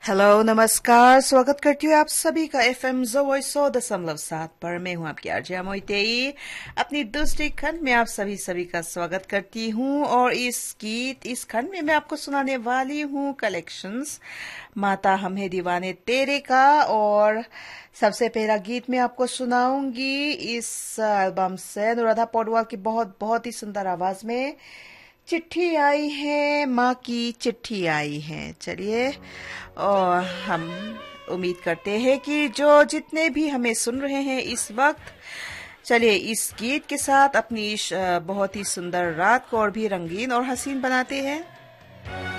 Hello नमस्कार, स्वागत करती हूँ आप सभी का एफएम जोवॉइस 100.7 पर। मैं हूँ आपकी आरजे मोइतेई। अपनी दूसरी खंड में आप सभी का स्वागत करती हूँ और इस खंड में मैं आपको सुनाने वाली हूँ कलेक्शंस माता हमें दीवाने तेरे का। और सबसे पहला गीत मैं आपको सुनाऊंगी इस एल्बम से अनुराधा पौडवाल की बहुत बहुत ही सुंदर आवाज में। चिट्ठी आई है, माँ की चिट्ठी आई है। चलिए, और हम उम्मीद करते हैं कि जो जितने भी हमें सुन रहे हैं इस वक्त, चलिए इस गीत के साथ अपनी इस बहुत ही सुंदर रात को और भी रंगीन और हसीन बनाते हैं।